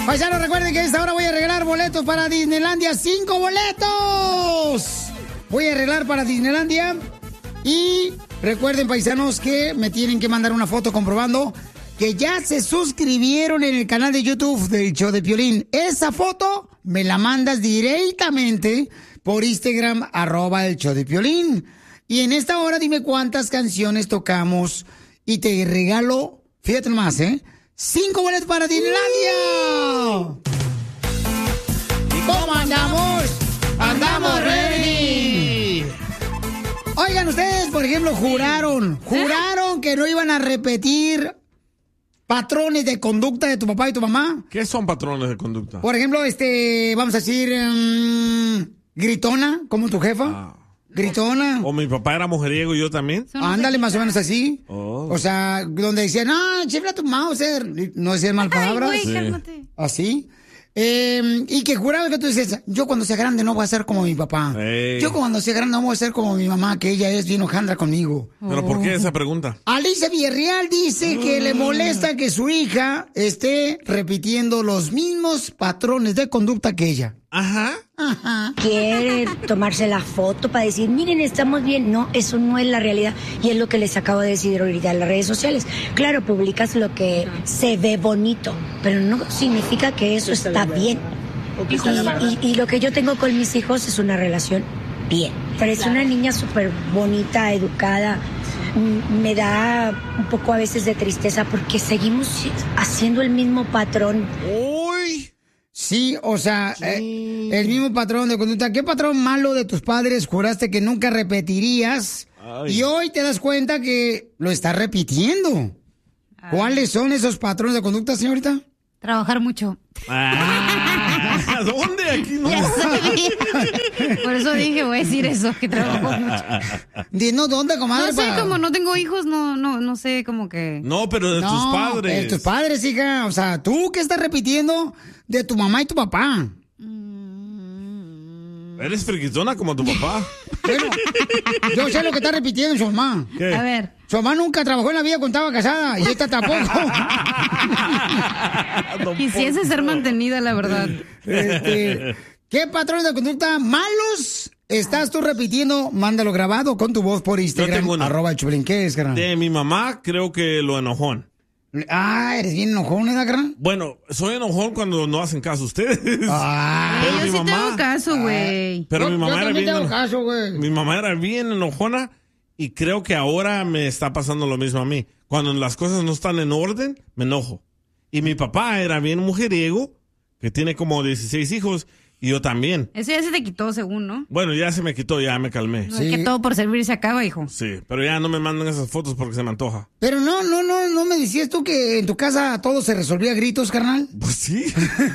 Paisanos, recuerden que a esta hora voy a regalar boletos para Disneylandia. 5 boletos. Voy a arreglar para Disneylandia. Y recuerden, paisanos, que me tienen que mandar una foto comprobando que ya se suscribieron en el canal de YouTube del Show de Piolín. Esa foto me la mandas directamente por Instagram, @el Show de Piolín. Y en esta hora dime cuántas canciones tocamos y te regalo, fíjate nomás, 5 boletos para Disneylandia. ¿Y cómo andamos? ¡Andamos ready! Oigan, ustedes, por ejemplo, juraron que no iban a repetir patrones de conducta de tu papá y tu mamá. ¿Qué son patrones de conducta? Por ejemplo, vamos a decir, gritona, como tu jefa. Gritona. O mi papá era mujeriego y yo también. Ándale, más o menos así. Oh. O sea, donde decían, chifla tu Mauser. No decían mal palabras. Ay, güey, cálmate. Así. Y que juraba que tú dices, yo cuando sea grande no voy a ser como mi papá. Yo cuando sea grande no voy a ser como mi mamá, que ella es bien hojandra conmigo. ¿Pero por qué esa pregunta? Alicia Villarreal dice que le molesta que su hija esté repitiendo los mismos patrones de conducta que ella. Ajá. Quiere tomarse la foto para decir, miren, estamos bien. No, eso no es la realidad. Y es lo que les acabo de decir ahorita en las redes sociales. Claro, publicas lo que se ve bonito, pero no significa que eso está bien. Y lo que yo tengo con mis hijos es una relación bien. Parece una niña súper bonita, educada. Me da un poco a veces de tristeza porque seguimos haciendo el mismo patrón. ¡Uy! Sí, o sea, el mismo patrón de conducta. ¿Qué patrón malo de tus padres juraste que nunca repetirías? Ay. Y hoy te das cuenta que lo estás repitiendo. Ay. ¿Cuáles son esos patrones de conducta, señorita? Trabajar mucho. ¿Dónde? Aquí no. Por eso dije, voy a decir eso, que trabajo mucho. Dinos dónde, comadre. No sé, como no tengo hijos, no sé, como que... No, pero de tus padres. De tus padres, hija. O sea, ¿tú qué estás repitiendo de tu mamá y tu papá? Eres friquitona como tu papá. Bueno, yo sé lo que está repitiendo su mamá. ¿Qué? A ver. Su mamá nunca trabajó en la vida cuando estaba casada y esta tampoco. Quisiese ser mantenida, la verdad. ¿Qué patrones de conducta malos estás tú repitiendo? Mándalo grabado con tu voz por Instagram. @el Choplin. ¿Qué es, carnal? De mi mamá, creo que lo enojón. Eres bien enojón, ¿eh, carnal? Bueno, soy enojón cuando no hacen caso ustedes. Yo sí tengo caso, güey. Pero mi mamá yo era bien. tengo caso, güey. Mi mamá era bien enojona y creo que ahora me está pasando lo mismo a mí. Cuando las cosas no están en orden, me enojo. Y mi papá era bien mujeriego, que tiene como 16 hijos. Y yo también. Eso ya se te quitó, según, ¿no? Bueno, ya se me quitó, ya me calmé. No, es que todo por servir se acaba, hijo. Sí, pero ya no me mandan esas fotos porque se me antoja. Pero no me decías tú que en tu casa todo se resolvía a gritos, carnal. Pues sí.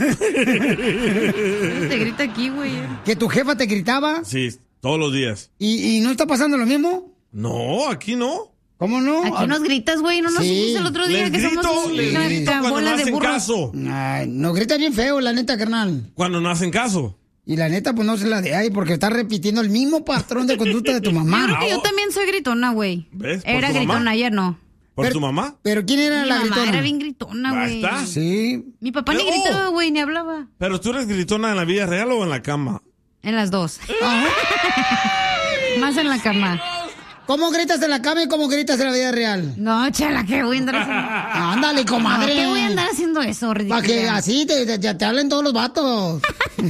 Te grita aquí, güey. ¿Que tu jefa te gritaba? Sí, todos los días. ¿Y no está pasando lo mismo? No, aquí no. ¿Cómo no? Aquí nos gritas, güey, no nos dijiste el otro día les que grito, somos les grito una cuando bola no de hacen burros. caso. Ay, nos grita bien feo, la neta, carnal. Cuando no hacen caso. Y la neta, pues no se la de ahí porque está repitiendo el mismo patrón de conducta de tu mamá. Yo creo que yo también soy gritona, güey. ¿Ves? ¿Por Era tu gritona, mamá? ayer no. ¿Por tu mamá? ¿Pero quién era Mi la mamá gritona? era bien gritona, güey. ¿Basta? Sí. Mi papá ni gritaba, güey, ni hablaba. ¿Pero tú eres gritona en la vida real o en la cama? En las dos. Más en la cama. ¿Cómo gritas en la cama y cómo gritas en la vida real? No, chala, ¿qué voy a andar haciendo? Ándale, comadre. ¿Qué voy a andar haciendo eso, ridícula? Para que así te hablen todos los vatos.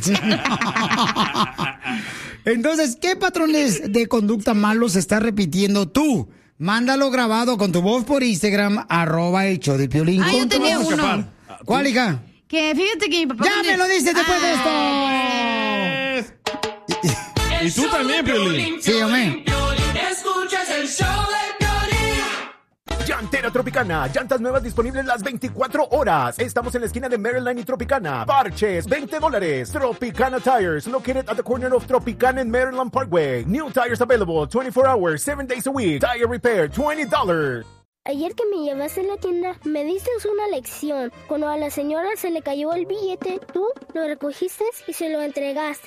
Entonces, ¿qué patrones de conducta malos estás repitiendo tú? Mándalo grabado con tu voz por Instagram, @el show de Piolín. yo tenía uno. ¿Cuál, hija? Que fíjate que mi papá... ¡Ya me lo dices después de esto! ¿Y tú también, Piolín? Sí, hombre. Escuchas el show de Piolín. Llantera Tropicana, llantas nuevas disponibles las 24 horas. Estamos en la esquina de Maryland y Tropicana. Parches, $20. Tropicana Tires, located at the corner of Tropicana and Maryland Parkway. New tires available 24 hours, 7 days a week. Tire repair, $20. Ayer que me llevaste a la tienda, me diste una lección. Cuando a la señora se le cayó el billete, tú lo recogiste y se lo entregaste.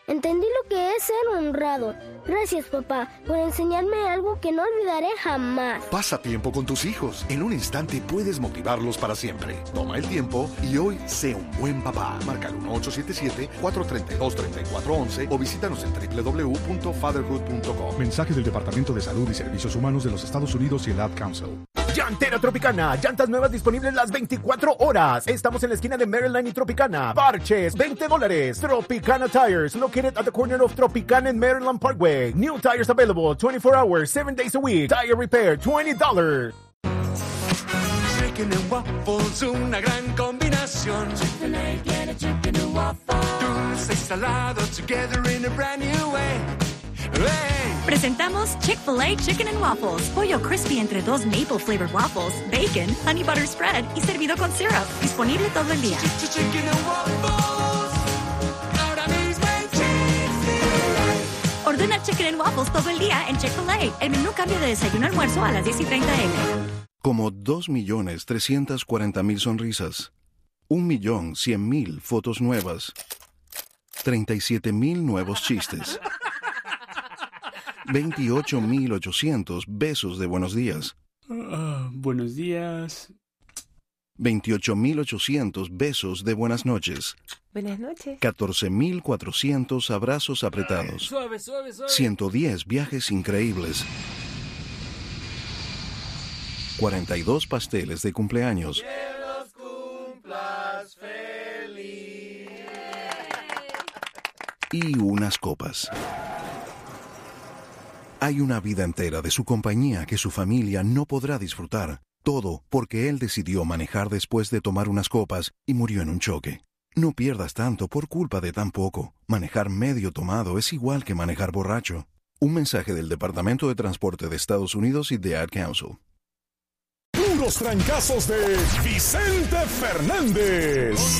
Entendí lo que es ser honrado. Gracias, papá, por enseñarme algo que no olvidaré jamás. Pasa tiempo con tus hijos. En un instante puedes motivarlos para siempre. Toma el tiempo y hoy sé un buen papá. Marca el 1877-432-3411 o visítanos en www.fatherhood.com. Mensaje del Departamento de Salud y Servicios Humanos de los Estados Unidos y el Ad Council. Llantera Tropicana, llantas nuevas disponibles las 24 horas. Estamos en la esquina de Maryland y Tropicana. Parches, $20. Tropicana Tires, located at the corner of Tropicana and Maryland Parkway. New tires available 24 hours, 7 days a week. Tire repair, $20. Chicken and waffles, una gran combinación. Chick-fil-A, get a chicken and waffle. Dulce y salado together in a brand new way. Hey. Presentamos Chick-fil-A Chicken and Waffles. Pollo crispy entre 2 maple flavored waffles, bacon, honey butter spread y servido con syrup. Disponible todo el día. Chicken and waffles. Ahora mismo en Chick-fil-A. Ordena Chicken and Waffles todo el día en Chick-fil-A. El menú cambia de desayuno a almuerzo a las 10:30 a.m. Como 2.340.000 sonrisas, 1.100.000 fotos nuevas, 37.000 nuevos chistes, 28.800 besos de buenos días. Buenos días. 28.800 besos de buenas noches. Buenas noches. 14.400 abrazos apretados. Suave, suave, suave. 110 viajes increíbles. 42 pasteles de cumpleaños. Que los cumplas feliz. Y unas copas. Hay una vida entera de su compañía que su familia no podrá disfrutar. Todo porque él decidió manejar después de tomar unas copas y murió en un choque. No pierdas tanto por culpa de tan poco. Manejar medio tomado es igual que manejar borracho. Un mensaje del Departamento de Transporte de Estados Unidos y de Ad Council. Puros trancazos de Vicente Fernández.